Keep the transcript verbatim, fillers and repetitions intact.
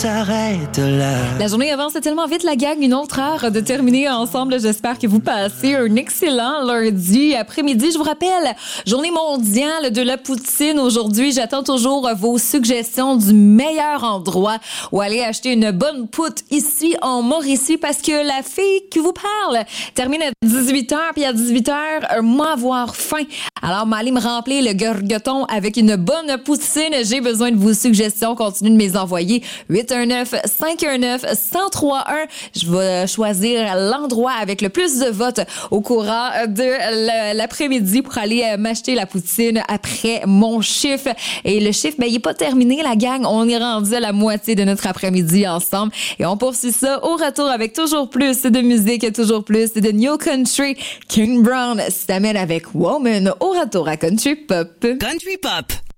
s'arrête là. La journée avance tellement vite, la gang. Une autre heure de terminer ensemble. J'espère que vous passez un excellent lundi après-midi. Je vous rappelle, journée mondiale de la poutine aujourd'hui. J'attends toujours vos suggestions du meilleur endroit où aller acheter une bonne poutre ici en Mauricie, parce que la fille qui vous parle termine à dix-huit heures, puis à dix-huit heures, moi avoir faim. Alors, m'allez me remplir le gorgoton avec une bonne poutine. J'ai besoin de vos suggestions. Continuez de me les envoyer. huit un neuf, cinq un neuf, un zéro trois un. Je vais choisir l'endroit avec le plus de votes au courant de l'après-midi pour aller m'acheter la poutine après mon chiffre. Et le chiffre, ben, il est pas terminé, la gang. On est rendu à la moitié de notre après-midi ensemble. Et on poursuit ça au retour avec toujours plus de musique, toujours plus de New Country. King Brown s'amène avec Woman au retour à Country Pop. Country Pop.